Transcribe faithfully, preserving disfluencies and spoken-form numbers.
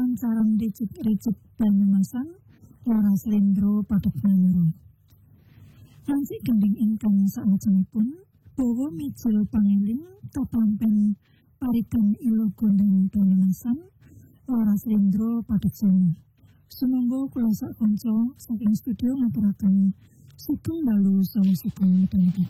pancaran ricik-ricik Banyumasan ora slendro padhet manura. Wanci gending ingkang salajengipun bawa mijil pangeling katampen parikan ilo gondang Banyumasan ora slendro padhet sono. Sumangga kula sak kanca saking studio ngaturaken sugeng dalu saha sugeng midhangetaken.